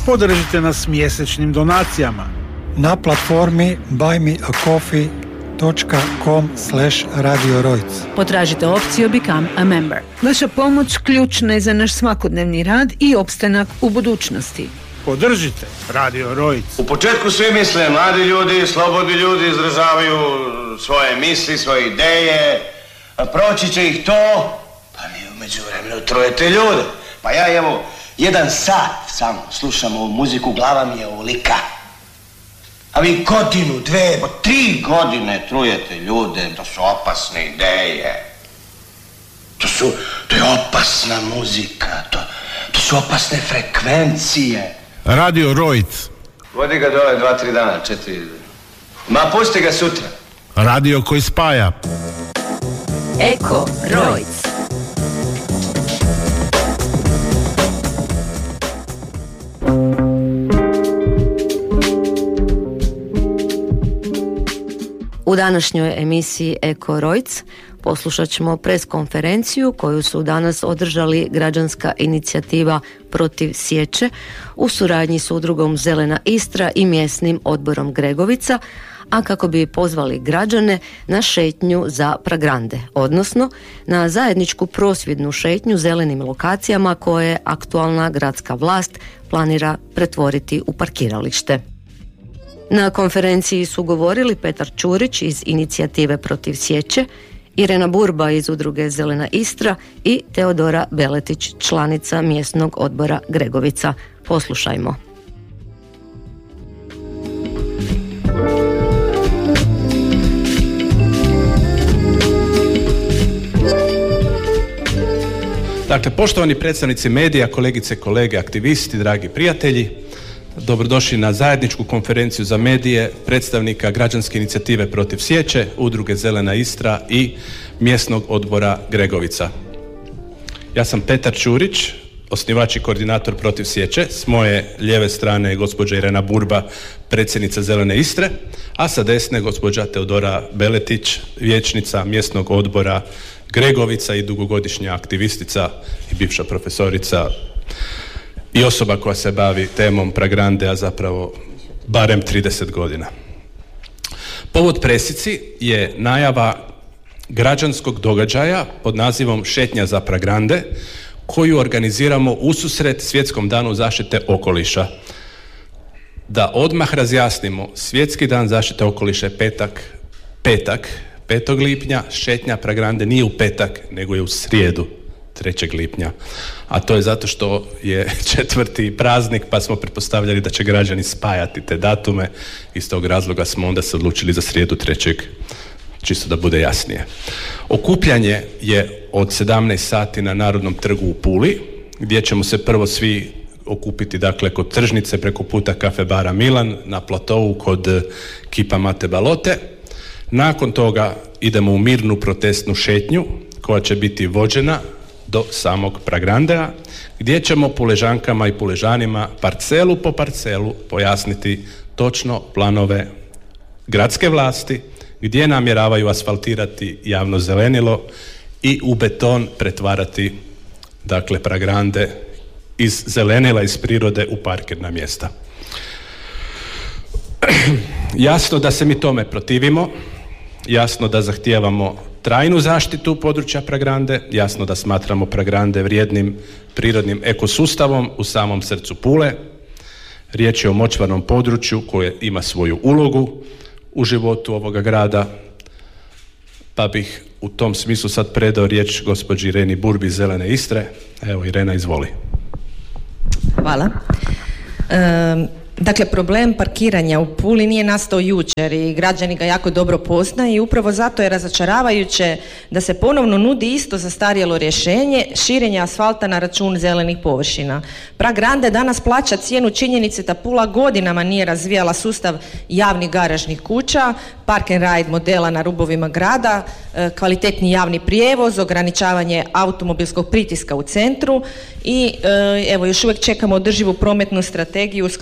Podržite nas mjesečnim donacijama. Na platformi buymeacoffee.com/Radio Rojc. Potražite opciju Become a Member. Vaša pomoć ključna je za naš svakodnevni rad i opstanak u budućnosti. Podržite Radio Rojc. U početku svi misle, mladi ljudi, slobodni ljudi izražavaju svoje misli, svoje ideje, a proći će ih to, pa vi u međuvremenu trujete ljude. Pa ja evo, 1 sat samo slušam ovu muziku, glava mi je ovolika. A vi 1, 2, 3 godine trujete ljude, to su opasne ideje. To je opasna muzika, to su opasne frekvencije. Radio Rojc. Vodi ga dole 2-3 dana, 4. Ma pusti ga sutra. Radio koji spaja. Eko Rojc. U današnjoj emisiji Eko Rojc poslušat ćemo preskonferenciju koju su danas održali građanska inicijativa protiv sječe u suradnji s udrugom Zelena Istra i mjesnim odborom Gregovica, a kako bi pozvali građane na šetnju za Pragrande, odnosno na zajedničku prosvjednu šetnju zelenim lokacijama koje aktualna gradska vlast planira pretvoriti u parkiralište. Na konferenciji su govorili Petar Čurić iz inicijative protiv sječe, Irena Burba iz udruge Zelena Istra i Teodora Beletić, članica mjesnog odbora Gregovica. Poslušajmo. Dakle, poštovani predstavnici medija, kolegice, kolege, aktivisti, dragi prijatelji, dobrodošli na zajedničku konferenciju za medije predstavnika građanske inicijative protiv sječe, udruge Zelena Istra i mjesnog odbora Gregovica. Ja sam Petar Čurić, osnivač i koordinator protiv sječe. S moje lijeve strane je gospođa Irena Burba, predsjednica Zelene Istre, a sa desne gospođa Teodora Beletić, vijećnica mjesnog odbora Gregovica i dugogodišnja aktivistica i bivša profesorica i osoba koja se bavi temom Pragrande, a zapravo barem 30 godina. Povod pressici je najava građanskog događaja pod nazivom Šetnja za Pragrande, koju organiziramo ususret Svjetskom danu zaštite okoliša. Da odmah razjasnimo, Svjetski dan zaštite okoliša je petak, 5. lipnja, šetnja Pragrande nije u petak, nego je u srijedu, 3. lipnja. A to je zato što je 4. praznik, pa smo pretpostavljali da će građani spajati te datume. Iz tog razloga smo onda se odlučili za srijedu 3. čisto da bude jasnije. Okupljanje je od 17 sati na Narodnom trgu u Puli, gdje ćemo se prvo svi okupiti, dakle, kod tržnice preko puta kafe bara Milan, na platovu kod kipa Mate Balote. Nakon toga idemo u mirnu protestnu šetnju koja će biti vođena do samog Pragrandea, gdje ćemo Puležankama i Puležanima parcelu po parcelu pojasniti točno planove gradske vlasti, gdje namjeravaju asfaltirati javno zelenilo i u beton pretvarati, dakle, Pragrande iz zelenila, iz prirode u parkirna mjesta. Jasno da se mi tome protivimo, jasno da zahtijevamo trajnu zaštitu područja Pragrande, jasno da smatramo Pragrande vrijednim prirodnim ekosustavom u samom srcu Pule. Riječ je o močvarnom području koje ima svoju ulogu u životu ovoga grada, pa bih u tom smislu sad predao riječ gospođi Ireni Burbi iz Zelene Istre. Evo, Irena, izvoli. Hvala. Dakle, problem parkiranja u Puli nije nastao jučer i građani ga jako dobro poznaju i upravo zato je razočaravajuće da se ponovno nudi isto zastarjelo rješenje širenja asfalta na račun zelenih površina. Pragrande danas plaća cijenu činjenice da Pula godinama nije razvijala sustav javnih garažnih kuća, park and ride modela na rubovima grada, kvalitetni javni prijevoz, ograničavanje automobilskog pritiska u centru i evo još uvijek čekamo održivu prometnu strategiju usklađenu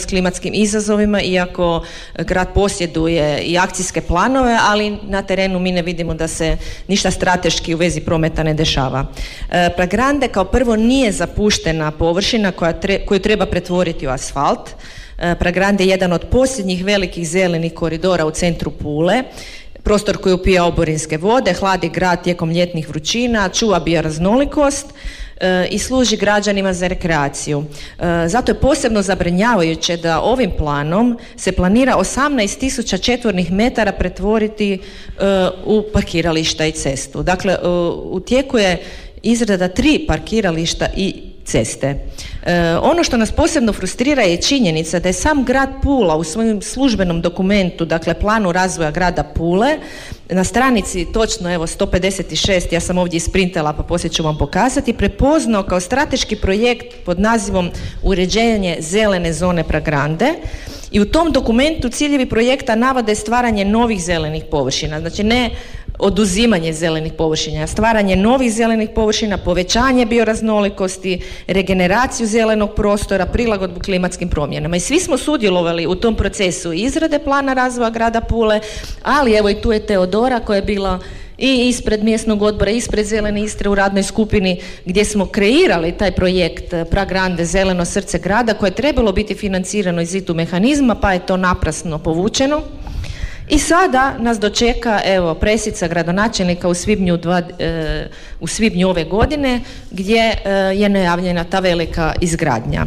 s klimatskim izazovima, iako grad posjeduje i akcijske planove, ali na terenu mi ne vidimo da se ništa strateški u vezi prometa ne dešava. Pragrande kao prvo nije zapuštena površina koju treba pretvoriti u asfalt. Pragrande je jedan od posljednjih velikih zelenih koridora u centru Pule, prostor koji upija oborinske vode, hladi grad tijekom ljetnih vrućina, čuva bioraznolikost i služi građanima za rekreaciju. Zato je posebno zabrinjavajuće da ovim planom se planira 18.000 četvornih metara pretvoriti u parkirališta i cestu. Dakle, u tijeku je izrada 3 parkirališta i ceste. Ono što nas posebno frustrira je činjenica da je sam grad Pula u svojem službenom dokumentu, dakle planu razvoja grada Pule, na stranici točno 156, ja sam ovdje isprintala pa poslije ću vam pokazati, prepoznao kao strateški projekt pod nazivom Uređenje zelene zone Pragrande, i u tom dokumentu ciljevi projekta navode stvaranje novih zelenih površina, znači ne oduzimanje zelenih površina, stvaranje novih zelenih površina, povećanje bioraznolikosti, regeneraciju zelenog prostora, prilagodbu klimatskim promjenama. I svi smo sudjelovali u tom procesu izrade plana razvoja grada Pule, ali evo i tu je Teodora koja je bila i ispred mjesnog odbora, ispred Zelene Istre u radnoj skupini gdje smo kreirali taj projekt Pragrande, zeleno srce grada, koje je trebalo biti financirano iz ITU mehanizma, pa je to naprasno povučeno. I sada nas dočeka presica gradonačelnika u svibnju ove godine gdje je najavljena ta velika izgradnja.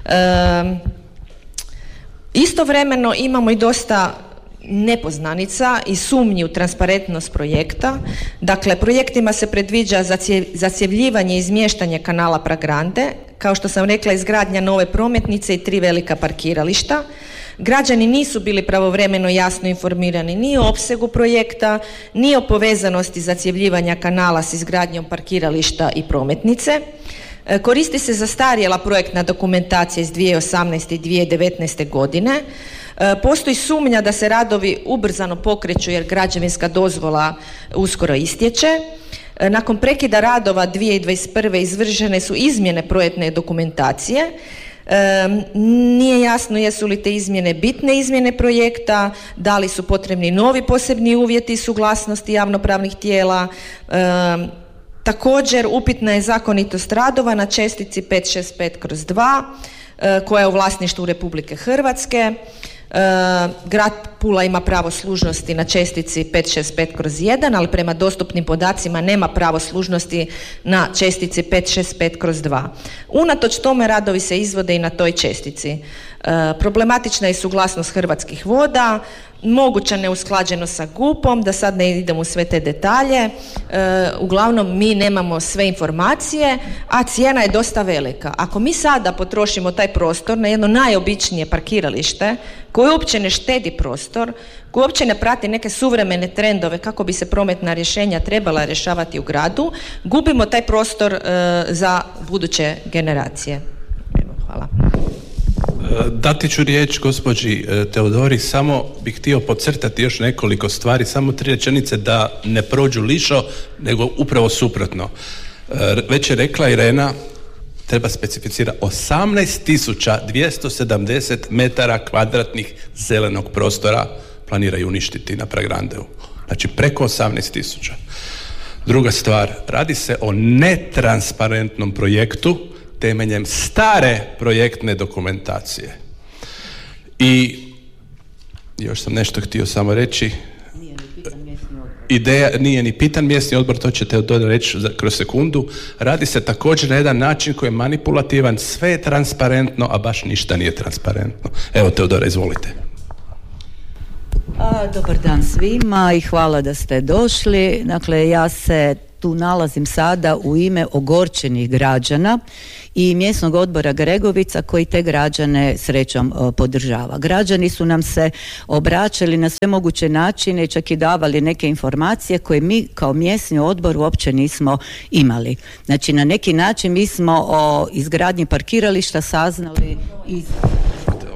Istovremeno imamo i dosta nepoznanica i sumnji u transparentnost projekta. Dakle, projektima se predviđa zacjevljivanje i izmještanje kanala Pragrande, kao što sam rekla, izgradnja nove prometnice i 3 velika parkirališta. Građani nisu bili pravovremeno jasno informirani ni o opsegu projekta, ni o povezanosti zacjevljivanja kanala s izgradnjom parkirališta i prometnice. Koristi se zastarjela projektna dokumentacija iz 2018. i 2019. godine. Postoji sumnja da se radovi ubrzano pokreću jer građevinska dozvola uskoro istječe. Nakon prekida radova 2021. izvršene su izmjene projektne dokumentacije. Nije jasno jesu li te izmjene bitne izmjene projekta, da li su potrebni novi posebni uvjeti suglasnosti javnopravnih tijela. Također upitna je zakonitost radova na čestici 565/2 koja je u vlasništvu Republike Hrvatske. Grad Pula ima pravo služnosti na čestici 565/1, ali prema dostupnim podacima nema pravo služnosti na čestici 565/2. Unatoč tome radovi se izvode i na toj čestici. Problematična je suglasnost Hrvatskih voda, moguća neusklađenost sa GUP-om, da sad ne idem u sve te detalje. Uglavnom mi nemamo sve informacije, a cijena je dosta velika. Ako mi sada potrošimo taj prostor na jedno najobičnije parkiralište koje uopće ne štedi prostor, koje uopće ne prati neke suvremene trendove kako bi se prometna rješenja trebala rješavati u gradu, gubimo taj prostor za buduće generacije. Hvala. Dati ću riječ gospođi Teodori, samo bih htio podcrtati još nekoliko stvari, samo 3 rečenice da ne prođu lišo, nego upravo suprotno. Već je rekla Irena, treba specificirati 18.270 metara kvadratnih zelenog prostora planiraju uništiti na Pragrandeu. Znači preko 18.000. Druga stvar, radi se o netransparentnom projektu temeljem stare projektne dokumentacije. I još sam nešto htio samo reći. Ideja nije ni pitan mjesni odbor, to ćete reći kroz sekundu. Radi se također na jedan način koji je manipulativan, sve je transparentno, a baš ništa nije transparentno. Evo, Teodora, izvolite. Dobar dan svima i hvala da ste došli. Dakle, ja se tu nalazim sada u ime ogorčenih građana i mjesnog odbora Gregovica koji te građane srećom podržava. Građani su nam se obraćali na sve moguće načine i čak i davali neke informacije koje mi kao mjesni odbor uopće nismo imali. Znači na neki način mi smo o izgradnji parkirališta saznali iz...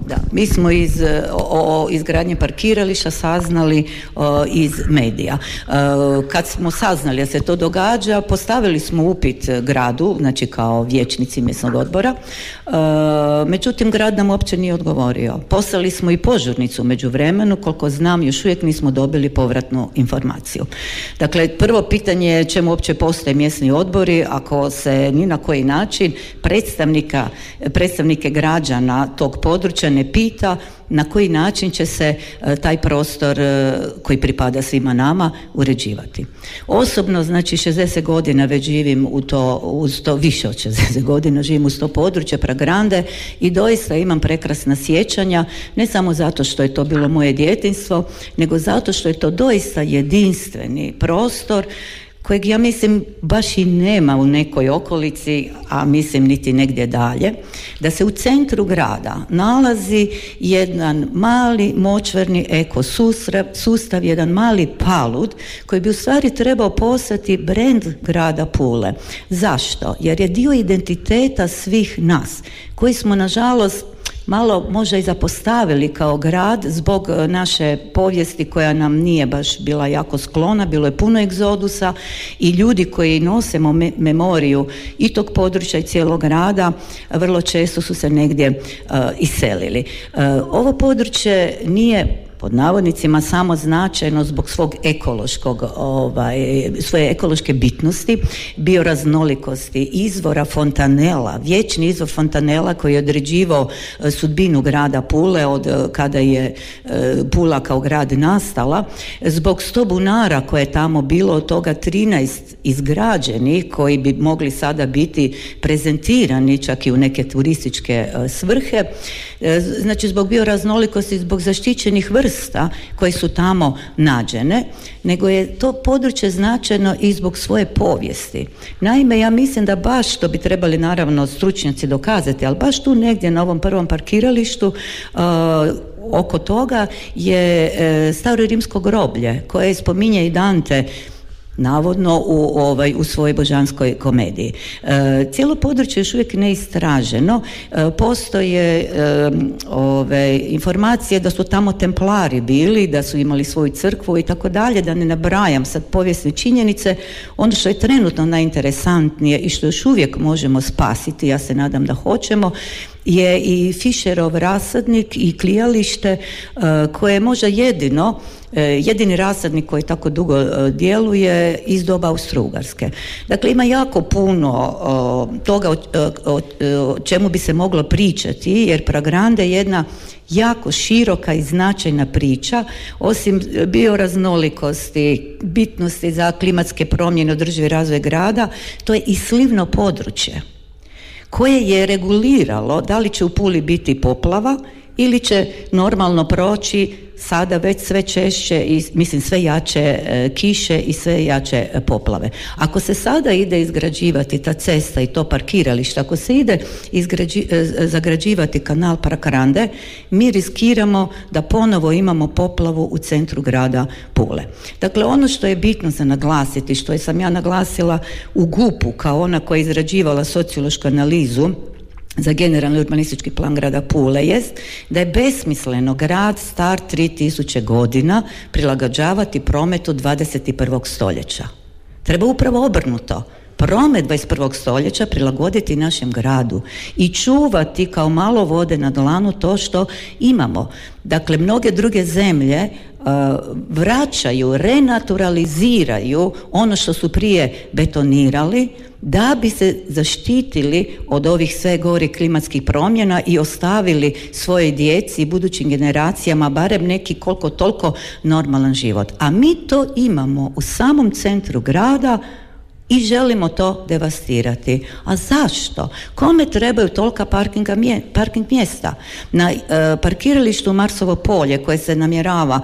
Da, mi smo o izgradnji parkirališta saznali iz medija. Kad smo saznali da se to događa, postavili smo upit gradu, znači kao vijećnici mjesnog odbora, međutim grad nam uopće nije odgovorio. Poslali smo i požurnicu u međuvremenu, koliko znam još uvijek nismo dobili povratnu informaciju. Dakle, prvo pitanje je čemu uopće postoje mjesni odbori ako se ni na koji način predstavnike građana tog područja ne pita na koji način će se taj prostor koji pripada svima nama uređivati. Osobno, znači 60 godina već živim uz to, više od 60 godina živim uz to područje Pragrande i doista imam prekrasna sjećanja, ne samo zato što je to bilo moje djetinjstvo, nego zato što je to doista jedinstveni prostor kojeg ja mislim baš i nema u nekoj okolici, a mislim niti negdje dalje, da se u centru grada nalazi jedan mali močvarni ekosustav, jedan mali palud koji bi u stvari trebao postati brend grada Pule. Zašto? Jer je dio identiteta svih nas koji smo nažalost malo možda i zapostavili kao grad zbog naše povijesti koja nam nije baš bila jako sklona, bilo je puno egzodusa i ljudi koji nose memoriju i tog područja i cijelog grada vrlo često su se negdje iselili. Ovo područje nije pod navodnicima samo značajno zbog svog svoje ekološke bitnosti, bioraznolikosti, izvora fontanela, vječni izvor fontanela koji je određivao sudbinu grada Pule od kada je Pula kao grad nastala, zbog 100 bunara koje je tamo bilo, od toga 13 izgrađenih koji bi mogli sada biti prezentirani čak i u neke turističke svrhe, znači zbog bioraznolikosti, zbog zaštićenih vrsta koje su tamo nađene, nego je to područje značajno i zbog svoje povijesti. Naime, ja mislim da baš, to bi trebali naravno stručnjaci dokazati, ali baš tu negdje na ovom prvom parkiralištu oko toga je staro rimsko groblje koje spominje i Dante navodno u svojoj božanskoj komediji. Cijelo područje je još uvijek neistraženo. Postoje informacije da su tamo templari bili, da su imali svoju crkvu i tako dalje, da ne nabrajam sad povijesne činjenice. Ono što je trenutno najinteresantnije i što još uvijek možemo spasiti, ja se nadam da hoćemo, je i Fischerov rasadnik i klijalište koje je možda jedini rasadnik koji tako dugo djeluje iz doba Austro-Ugarske. Dakle, ima jako puno toga o čemu bi se moglo pričati, jer Pragrande je jedna jako široka i značajna priča, osim bioraznolikosti, bitnosti za klimatske promjene, održivi razvoj grada, to je i slivno područje koje je reguliralo da li će u Puli biti poplava ili će normalno proći sada već sve češće i mislim sve jače kiše i sve jače poplave. Ako se sada ide izgrađivati ta cesta i to parkiralište, ako se ide zagrađivati kanal Pragrande, mi riskiramo da ponovo imamo poplavu u centru grada Pule. Dakle, ono što je bitno za naglasiti, što sam ja naglasila u GUP-u kao ona koja je izrađivala sociološku analizu za generalni urbanistički plan grada Pule, jest da je besmisleno grad star 3000 godina prilagođavati prometu 21. stoljeća. Treba upravo obrnuto. Promet 21. stoljeća prilagoditi našem gradu i čuvati kao malo vode na dlanu to što imamo. Dakle, mnoge druge zemlje vraćaju, renaturaliziraju ono što su prije betonirali da bi se zaštitili od ovih sve gorih klimatskih promjena i ostavili svojoj djeci i budućim generacijama barem neki koliko toliko normalan život. A mi to imamo u samom centru grada i želimo to devastirati. A zašto? Kome trebaju tolika parking mjesta? Na parkiralištu Marsovo polje koje se namjerava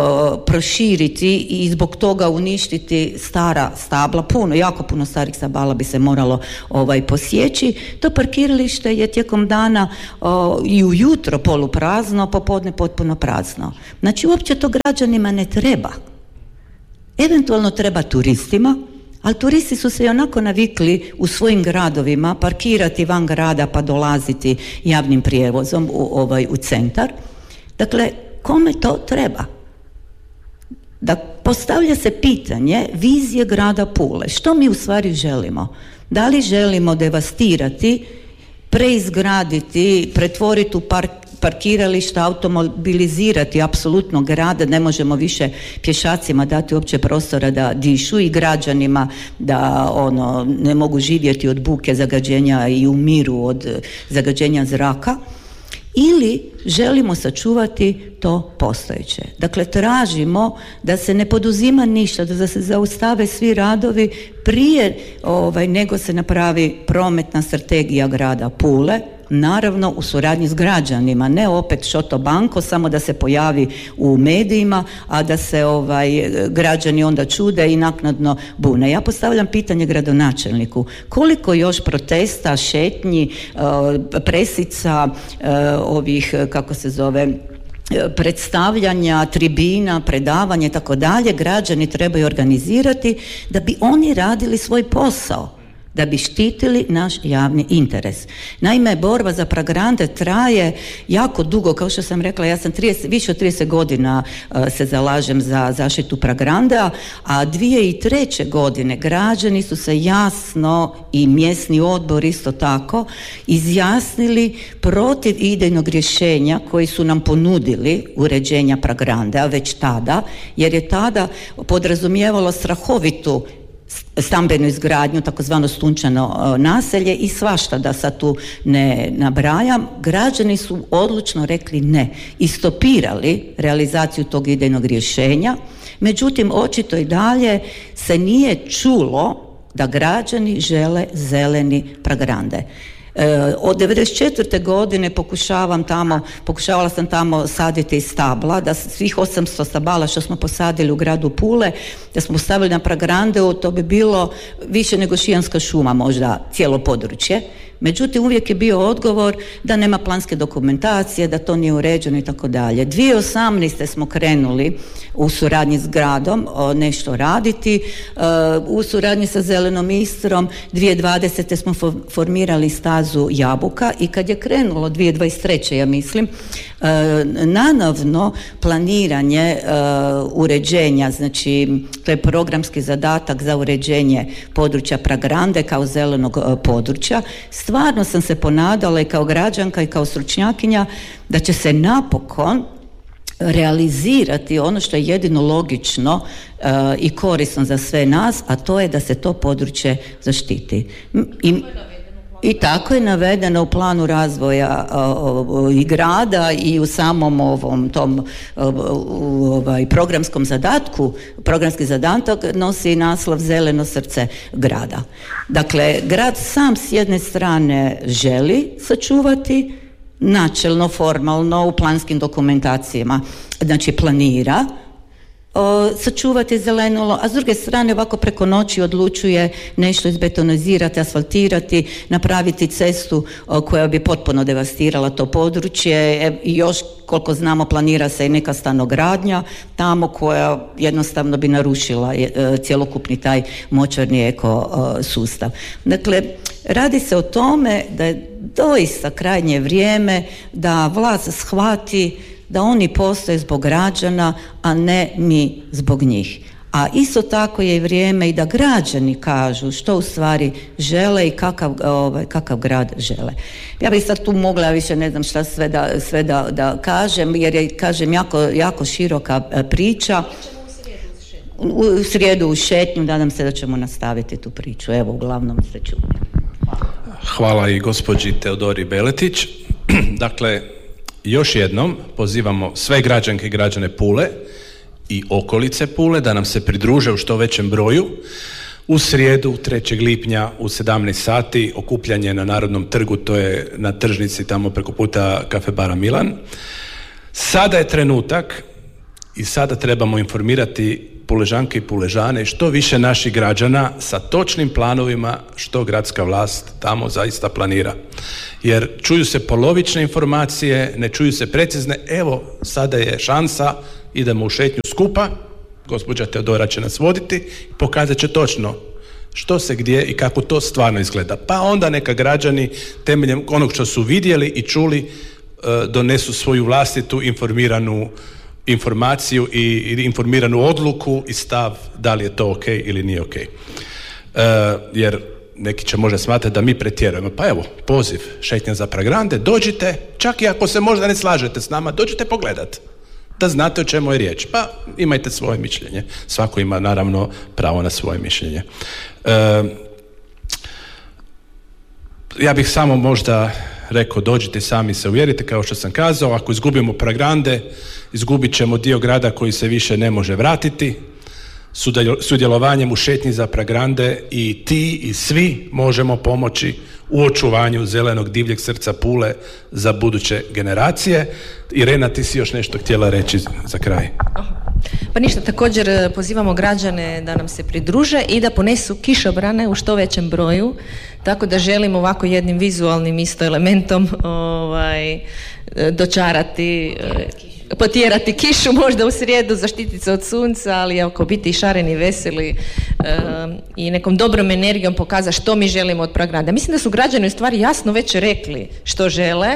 proširiti i zbog toga uništiti stara stabla, jako puno starih stabala bi se moralo posjeći. To parkiralište je tijekom dana i ujutro poluprazno, popodne potpuno prazno. Znači uopće to građanima ne treba. Eventualno treba turistima, Ali turisti su se i onako navikli u svojim gradovima parkirati van grada pa dolaziti javnim prijevozom u centar. Dakle, kome to treba? Da postavlja se pitanje vizije grada Pule. Što mi u stvari želimo? Da li želimo devastirati, preizgraditi, pretvoriti u parkirališta, automobilizirati apsolutno grad, ne možemo više pješacima dati uopće prostora da dišu i građanima da ne mogu živjeti od buke, zagađenja i umiru od zagađenja zraka, ili želimo sačuvati to postojeće. Dakle, tražimo da se ne poduzima ništa, da se zaustave svi radovi prije nego se napravi prometna strategija grada Pule, naravno u suradnji s građanima, ne opet šoto banko, samo da se pojavi u medijima, a da se građani onda čude i naknadno bune. Ja postavljam pitanje gradonačelniku, koliko još protesta, šetnji, presica, predstavljanja, tribina, predavanja i tako dalje građani trebaju organizirati da bi oni radili svoj posao, da bi štitili naš javni interes. Naime, borba za Pragrande traje jako dugo, kao što sam rekla, ja sam više od 30 godina se zalažem za zaštitu Pragrandea, a 2003. godine građani su se jasno i mjesni odbor isto tako izjasnili protiv idejnog rješenja koji su nam ponudili uređenja Pragrandea već tada, jer je tada podrazumijevalo strahovitu stambenu izgradnju, takozvano Stunčano naselje i svašta, da sad tu ne nabrajam. Građani su odlučno rekli ne i stopirali realizaciju tog idejnog rješenja. Međutim, očito i dalje se nije čulo da građani žele zeleni Pragrande. Od 1994. godine pokušavala sam tamo saditi stabla, da svih 800 stabala što smo posadili u gradu Pule, da smo postavili na Pragrandeu, to bi bilo više nego Šijanska šuma, možda cijelo područje. Međutim, uvijek je bio odgovor da nema planske dokumentacije, da to nije uređeno i tako dalje. 2018. smo krenuli u suradnji s gradom nešto raditi, u suradnji sa Zelenom Istrom. 2020. smo formirali stazu Jabuka i kad je krenulo 2023. ja mislim, nanavno planiranje uređenja, znači to je programski zadatak za uređenje područja Pragrande kao zelenog područja. Stvarno sam se ponadala i kao građanka i kao stručnjakinja da će se napokon realizirati ono što je jedino logično i korisno za sve nas, a to je da se to područje zaštiti. I tako je navedeno u planu razvoja i grada i u samom ovom tom programskom zadatku. Programski zadatak nosi naslov Zeleno srce grada. Dakle, grad sam s jedne strane želi sačuvati, načelno, formalno u planskim dokumentacijama, znači planira sačuvati zeleno, a s druge strane ovako preko noći odlučuje nešto izbetonizirati, asfaltirati, napraviti cestu koja bi potpuno devastirala to područje. I još koliko znamo planira se i neka stanogradnja tamo koja jednostavno bi narušila cjelokupni taj močvarni ekosustav. Dakle, radi se o tome da je doista krajnje vrijeme da vlast shvati da oni postoje zbog građana, a ne mi zbog njih. A isto tako je i vrijeme i da građani kažu što u stvari žele i kakav grad žele. Ja bih sad tu mogla, više ne znam šta sve da kažem, jer je, kažem, jako široka priča. U srijedu u šetnju, nadam se da ćemo nastaviti tu priču. Evo, uglavnom se čuje. Hvala i gospođi Teodori Beletić. Dakle, još jednom pozivamo sve građanke i građane Pule i okolice Pule da nam se pridruže u što većem broju u srijedu 3. lipnja u 17 sati okupljanje na Narodnom trgu, to je na tržnici tamo preko puta Kafe bara Milan. Sada je trenutak i sada trebamo informirati Puležanke i Puležane što više naših građana sa točnim planovima što gradska vlast tamo zaista planira. Jer čuju se polovične informacije, ne čuju se precizne. Evo, sada je šansa, idemo u šetnju skupa, gospođa Teodora će nas voditi, pokazat će točno što se gdje i kako to stvarno izgleda. Pa onda neka građani temeljem onog što su vidjeli i čuli donesu svoju vlastitu informiranu informaciju i informiranu odluku i stav da li je to ok ili nije ok. Jer neki će možda smatrati da mi pretjerujemo. Pa evo, poziv Šetnja za Pragrande, dođite, čak i ako se možda ne slažete s nama, dođite pogledat, da znate o čemu je riječ. Pa imajte svoje mišljenje. Svako ima naravno pravo na svoje mišljenje. Ja bih samo možda rekao, dođite sami se uvjerite, kao što sam kazao, ako izgubimo Pragrande, izgubit ćemo dio grada koji se više ne može vratiti. Sudjelovanjem u Šetnji za Pragrande i ti i svi možemo pomoći u očuvanju zelenog divljeg srca Pule za buduće generacije. Irena, ti si još nešto htjela reći za kraj? Pa ništa, također pozivamo građane da nam se pridruže i da ponesu kišobrane u što većem broju, tako da želimo ovako jednim vizualnim isto elementom dočarati, potjerati kišu možda u srijedu, zaštititi se od sunca, ali ako biti i šareni, veseli i nekom dobrom energijom pokaza što mi želimo od Pragranda. Mislim da su građani u stvari jasno već rekli što žele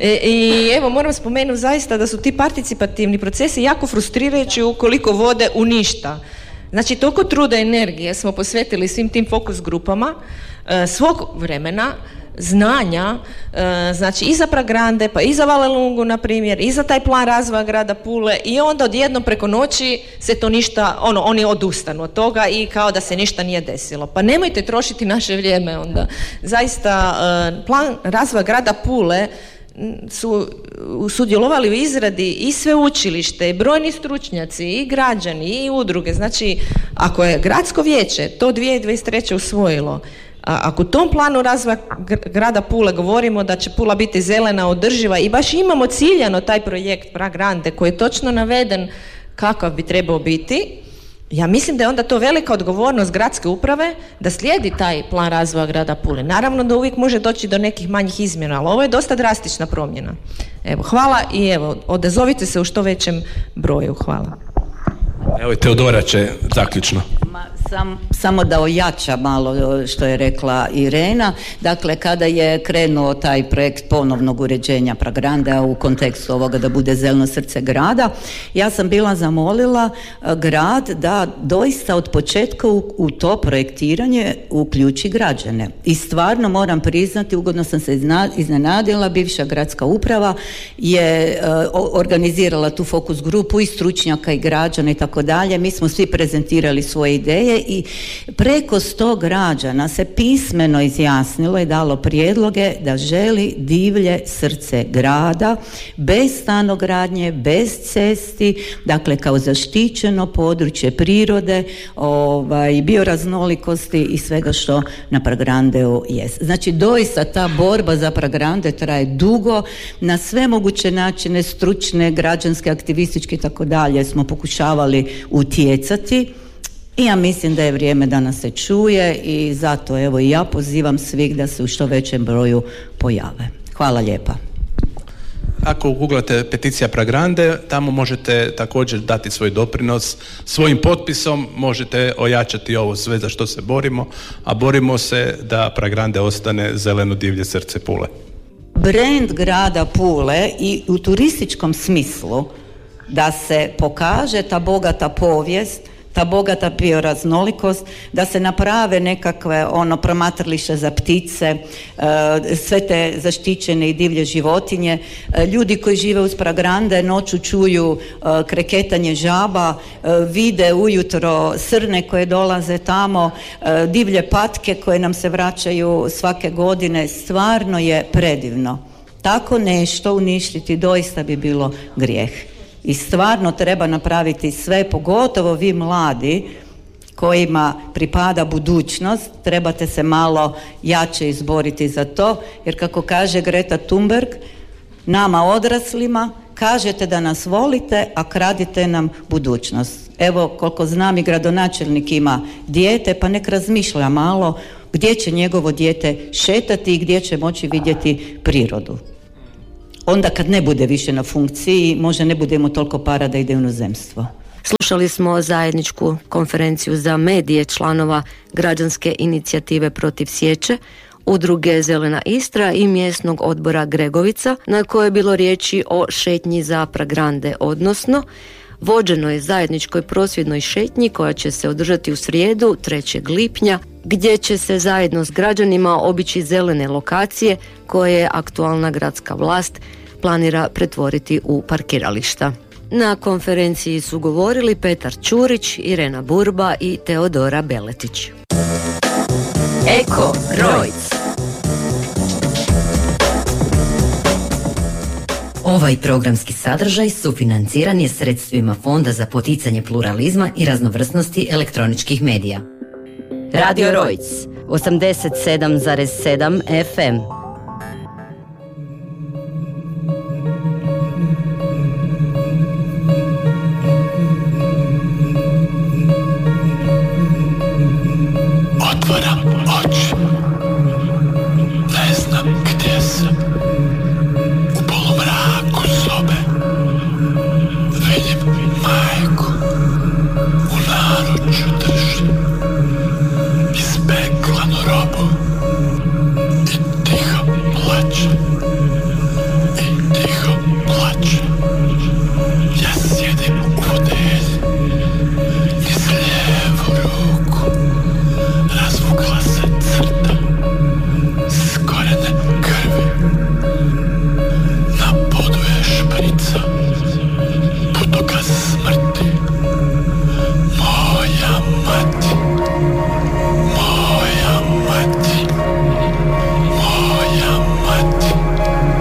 i evo moram spomenuti zaista da su ti participativni procesi jako frustrirajući ukoliko vode u ništa. Znači toliko truda i energije smo posvetili svim tim fokus grupama, svog vremena, znanja, znači i za Pragrande, pa i za Valelungu, na primjer, i za taj plan razvoja grada Pule i onda odjednom preko noći se to ništa, oni odustanu od toga i kao da se ništa nije desilo. Pa nemojte trošiti naše vrijeme onda. Zaista, plan razvoja grada Pule su sudjelovali u izradi i sveučilište, i brojni stručnjaci, i građani, i udruge. Znači, ako je gradsko vijeće to 2023. usvojilo, ako u tom planu razvoja grada Pule govorimo da će Pula biti zelena, održiva i baš imamo ciljano taj projekt Pragrande koji je točno naveden kakav bi trebao biti, ja mislim da je onda to velika odgovornost gradske uprave da slijedi taj plan razvoja grada Pule. Naravno da uvijek može doći do nekih manjih izmjena, ali ovo je dosta drastična promjena. Evo, hvala i evo, odazovite se u što većem broju. Hvala. Evo i Teodora će zaključno. Samo da ojača malo što je rekla Irena. Dakle, kada je krenuo taj projekt ponovnog uređenja Pragranda u kontekstu ovoga da bude zeleno srce grada, ja sam bila zamolila grad da doista od početka u to projektiranje uključi građane. I stvarno moram priznati, ugodno sam se iznenadila, bivša gradska uprava je organizirala tu fokus grupu i stručnjaka i građana i tako dalje. Mi smo svi prezentirali svoje ideje i preko 100 građana se pismeno izjasnilo i dalo prijedloge da želi divlje srce grada, bez stanogradnje, bez cesti, dakle kao zaštićeno područje prirode, bioraznolikosti i svega što na Pragrandeu jest. Znači doista ta borba za Pragrande traje dugo, na sve moguće načine stručne, građanske, aktivističke i tako dalje smo pokušavali utjecati. I ja mislim da je vrijeme da nas se čuje i zato evo i ja pozivam svih da se u što većem broju pojave. Hvala lijepa. Ako googlate peticija Pragrande, tamo možete također dati svoj doprinos. Svojim potpisom možete ojačati ovo sve za što se borimo, a borimo se da Pragrande ostane zeleno divlje srce Pule. Brand grada Pule i u turističkom smislu da se pokaže ta bogata povijest, ta bogata bioraznolikost, da se naprave nekakve promatralište za ptice, sve te zaštićene i divlje životinje. Ljudi koji žive uz Pragrande noću čuju kreketanje žaba, vide ujutro srne koje dolaze tamo, divlje patke koje nam se vraćaju svake godine. Stvarno je predivno. Tako nešto uništiti doista bi bilo grijeh. I stvarno treba napraviti sve, pogotovo vi mladi kojima pripada budućnost, trebate se malo jače izboriti za to, jer kako kaže Greta Thunberg, nama odraslima kažete da nas volite, a kradite nam budućnost. Evo, koliko znam i gradonačelnik ima dijete, pa nek razmišlja malo gdje će njegovo dijete šetati i gdje će moći vidjeti prirodu. Onda kad ne bude više na funkciji, možda ne budemo toliko para da ide u inozemstvo. Slušali smo zajedničku konferenciju za medije članova građanske inicijative protiv sječe, udruge Zelena Istra i mjesnog odbora Gregovica, na kojoj je bilo riječi o šetnji za Pragrande, odnosno vođenoj zajedničkoj prosvjednoj šetnji koja će se održati u srijedu 3. lipnja, gdje će se zajedno s građanima obići zelene lokacije koje aktualna gradska vlast planira pretvoriti u parkirališta. Na konferenciji su govorili Petar Ćurić, Irena Burba i Teodora Beletić. Eko Rojc. Ovaj programski sadržaj sufinanciran je sredstvima Fonda za poticanje pluralizma i raznovrsnosti elektroničkih medija. Radio Rojc, 87,7 FM.